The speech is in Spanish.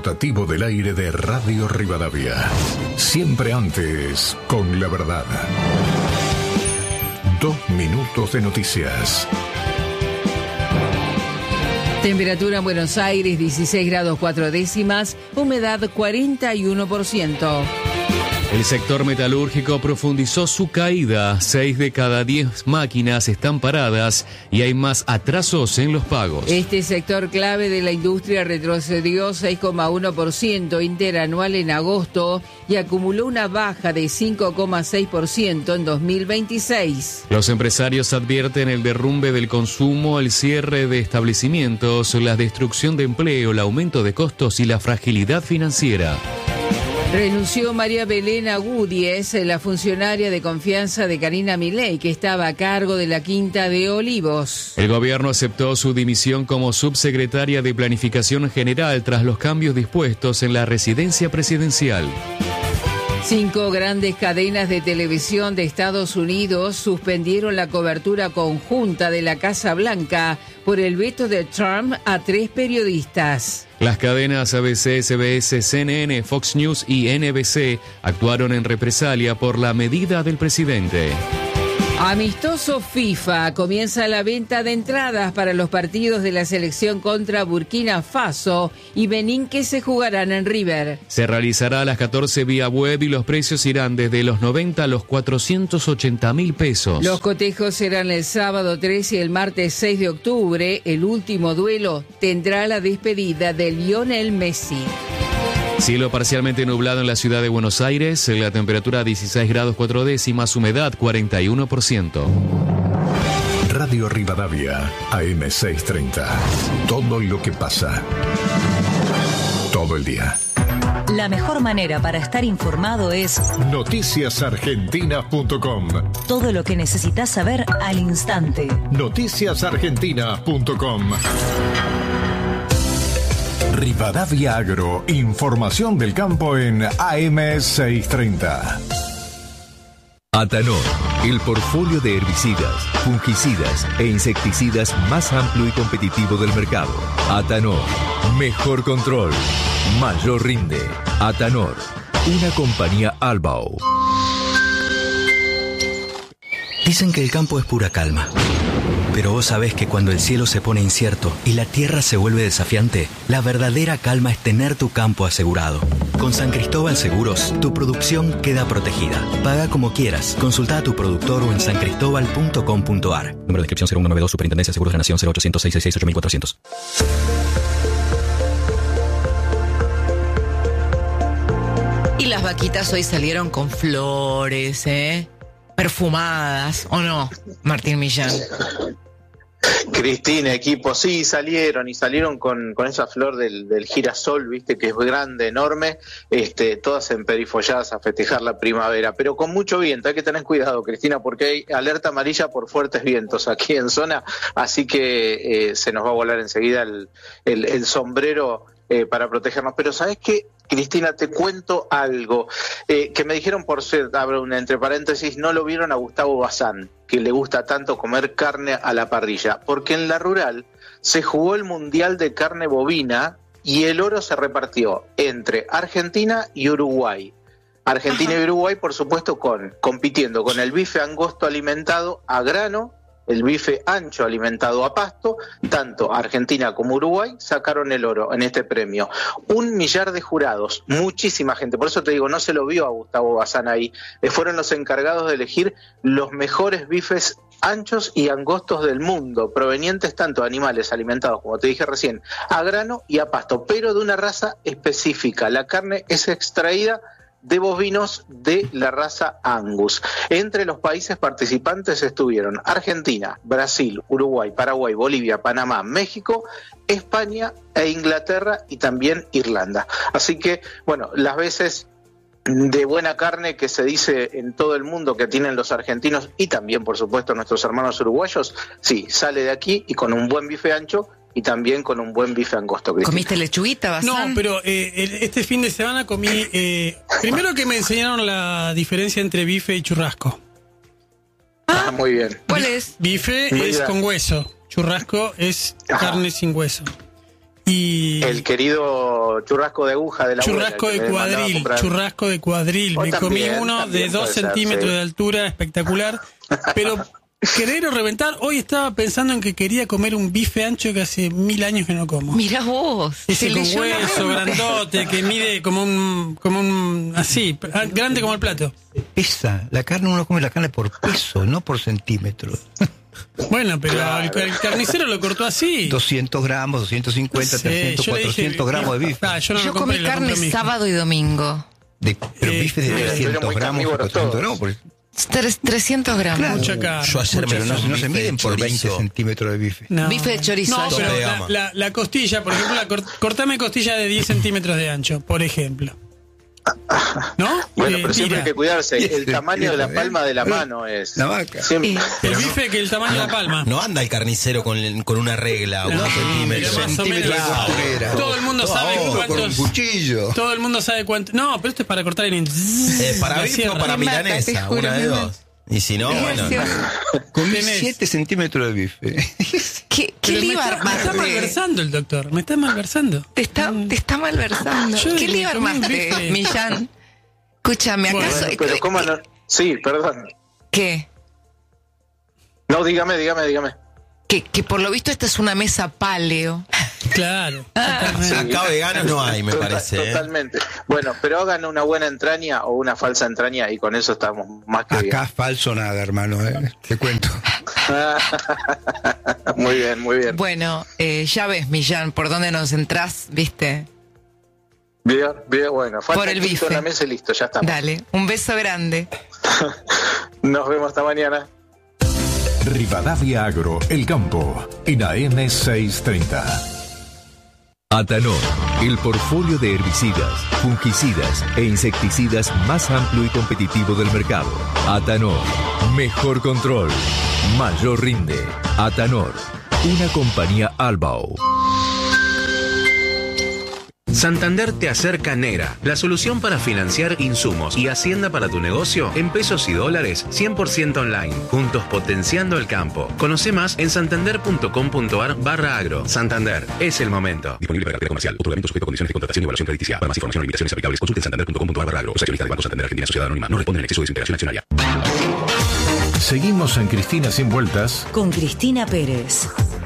rotativo del aire de Radio Rivadavia. Siempre antes, con la verdad. 2 minutos de noticias. Temperatura en Buenos Aires 16 grados 4 décimas, humedad 41%. El sector metalúrgico profundizó su caída. 6 de cada 10 máquinas están paradas y hay más atrasos en los pagos. Este sector clave de la industria retrocedió 6,1% interanual en agosto y acumuló una baja de 5,6% en 2026. Los empresarios advierten el derrumbe del consumo, el cierre de establecimientos, la destrucción de empleo, el aumento de costos y la fragilidad financiera. Renunció María Belén Agúdiez, la funcionaria de confianza de Karina Milei, que estaba a cargo de la Quinta de Olivos. El gobierno aceptó su dimisión como subsecretaria de Planificación General tras los cambios dispuestos en la residencia presidencial. 5 grandes cadenas de televisión de Estados Unidos suspendieron la cobertura conjunta de la Casa Blanca por el veto de Trump a 3 periodistas. Las cadenas ABC, CBS, CNN, Fox News y NBC actuaron en represalia por la medida del presidente. Amistoso FIFA, comienza la venta de entradas para los partidos de la selección contra Burkina Faso y Benín que se jugarán en River. Se realizará a las 14 vía web y los precios irán desde los 90 a los 480.000 pesos. Los cotejos serán el sábado 3 y el martes 6 de octubre. El último duelo tendrá la despedida de Lionel Messi. Cielo parcialmente nublado en la ciudad de Buenos Aires, la temperatura 16 grados 4 décimas, humedad 41%. Radio Rivadavia, AM630. Todo lo que pasa. Todo el día. La mejor manera para estar informado es noticiasargentina.com. Todo lo que necesitas saber al instante. Noticiasargentina.com. Rivadavia Agro, información del campo en AM630. Atanor, el portfolio de herbicidas, fungicidas e insecticidas más amplio y competitivo del mercado. Atanor, mejor control, mayor rinde. Atanor, una compañía Albao. Dicen que el campo es pura calma. Pero vos sabés que cuando el cielo se pone incierto y la tierra se vuelve desafiante, la verdadera calma es tener tu campo asegurado. Con San Cristóbal Seguros, tu producción queda protegida. Paga como quieras. Consulta a tu productor o en sancristobal.com.ar. Número de inscripción 0192, Superintendencia de Seguros de la Nación 0800 666 8400. Y las vaquitas hoy salieron con flores, perfumadas, ¿o no, Martín Millán? Cristina, equipo, sí, salieron con esa flor del girasol, viste, que es grande, enorme, todas emperifolladas a festejar la primavera, pero con mucho viento. Hay que tener cuidado, Cristina, porque hay alerta amarilla por fuertes vientos aquí en zona, así que se nos va a volar enseguida el sombrero para protegernos. Pero ¿sabés qué, Cristina? Te cuento algo que me dijeron, por ser, abro una entre paréntesis, no lo vieron a Gustavo Bazán, que le gusta tanto comer carne a la parrilla, porque en la rural se jugó el Mundial de Carne Bovina y el oro se repartió entre Argentina y Uruguay. Argentina y Uruguay, por supuesto, compitiendo con el bife angosto alimentado a grano, el bife ancho alimentado a pasto. Tanto Argentina como Uruguay sacaron el oro en este premio. 1 millar de jurados, muchísima gente, por eso te digo, no se lo vio a Gustavo Bazán ahí. Fueron los encargados de elegir los mejores bifes anchos y angostos del mundo, provenientes tanto de animales alimentados, como te dije recién, a grano y a pasto, pero de una raza específica. La carne es extraída de bovinos de la raza Angus. Entre los países participantes estuvieron Argentina, Brasil, Uruguay, Paraguay, Bolivia, Panamá, México, España e Inglaterra y también Irlanda. Así que, bueno, las veces de buena carne que se dice en todo el mundo que tienen los argentinos y también, por supuesto, nuestros hermanos uruguayos, sí, sale de aquí y con un buen bife ancho y también con un buen bife angosto, Cristina. ¿Comiste lechuguita, Bazán? No, pero este fin de semana comí... primero que me enseñaron la diferencia entre bife y churrasco. Muy bien. ¿Cuál es? Bife es con hueso, churrasco es carne sin hueso. Y el querido churrasco de aguja de la churrasco abuela, churrasco de cuadril. Me comí uno de 2 centímetros de altura, espectacular. Pero querer o reventar, hoy estaba pensando en que quería comer un bife ancho que hace 1000 años que no como. Mirá vos. Ese con hueso grandote que mide como un así, grande como el plato. Pesa, la carne uno come la carne por peso, no por centímetros. Bueno, pero el carnicero lo cortó así. 200 gramos, 250, Sí, 300, yo le 400 dije, gramos de bife. Yo comí carne sábado y domingo. Pero bife de 300 gramos o 400 gramos. 300 gramos. Claro. Mucha carne. Yo ayer no se miden por 20 centímetros de bife. No. Bife de chorizo. No, pero la costilla, por ejemplo, cortame costilla de 10 centímetros de ancho, por ejemplo. ¿No? Bueno, pero siempre hay que cuidarse. El Sí, tamaño de la sí, palma de la mano es. La vaca. Siempre. El bife que el tamaño de la palma. No anda el carnicero con una regla o No, unos centímetros. pero más o menos. Claro. Todo el mundo sabe Con un cuántos. cuchillo. Todo el mundo sabe cuánto. No, pero esto es para cortar en. Para la bife o sierra. para Me mata, te milanesa, juro, una de me dos. Y si no, bueno. Comí Tenés. 7 centímetros de bife. ¿Qué Pero le iba a me está armar? malversando el doctor. Me está malversando. Te está malversando. Yo ¿Qué le iba a comí un armaste, bife. Millán? Escúchame, Bueno, ¿acaso? Pero cómo no. Sí, perdón. ¿Qué? No, dígame. Que por lo visto esta es una mesa paleo. Claro. Acá veganos no hay, me parece. Totalmente. Bueno, pero hagan una buena entraña o una falsa entraña y con eso estamos más que bien. Acá falso nada, hermano, te cuento. Muy bien, muy bien. Bueno, ya ves, Millán, por dónde nos entrás, ¿viste? Bien, bueno. Falta Por el un quinto bife. en la mesa y listo, ya estamos. Dale, un beso grande. Nos vemos hasta mañana. Rivadavia Agro, El Campo, en AM 630. Atanor, el portfolio de herbicidas, fungicidas e insecticidas más amplio y competitivo del mercado. Atanor, mejor control, mayor rinde. Atanor, una compañía Albao. Santander te acerca Nera, la solución para financiar insumos y hacienda para tu negocio en pesos y dólares 100% online, juntos potenciando el campo. Conoce más en santander.com.ar/agro. Santander, es el momento. Disponible para cartera comercial. Otorgamiento sujeto a condiciones de contratación y evaluación crediticia. Para más información y limitaciones aplicables, consulte santander.com.ar/agro. Los accionistas de Banco Santander Argentina Sociedad Anónima no responden en exceso de desintegración accionaria. Seguimos en Cristina Sin Vueltas con Cristina Pérez.